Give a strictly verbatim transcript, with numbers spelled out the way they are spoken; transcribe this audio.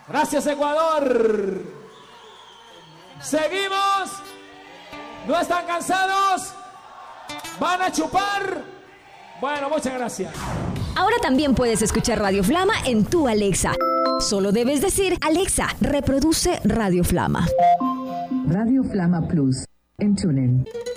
Gracias, Ecuador. Seguimos. ¿No están cansados? ¿Van a chupar? Bueno, muchas gracias. Ahora también puedes escuchar Radio Flama en tu Alexa. Solo debes decir: Alexa, reproduce Radio Flama. Radio Flama Plus en TuneIn.